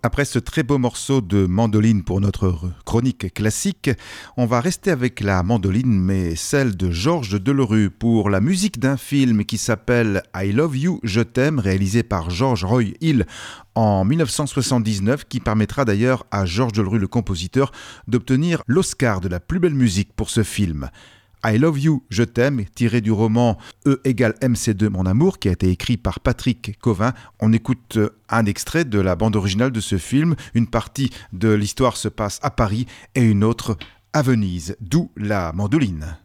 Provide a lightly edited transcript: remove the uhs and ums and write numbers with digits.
Après ce très beau morceau de mandoline pour notre chronique classique, on va rester avec la mandoline, mais celle de Georges Delerue pour la musique d'un film qui s'appelle I Love You, Je t'aime, réalisé par George Roy Hill en 1979, qui permettra d'ailleurs à Georges Delerue, le compositeur, d'obtenir l'Oscar de la plus belle musique pour ce film. I Love You, Je t'aime, tiré du roman E égale MC2, Mon amour, qui a été écrit par Patrick Covin. On écoute un extrait de la bande originale de ce film. Une partie de l'histoire se passe à Paris et une autre à Venise, d'où la mandoline.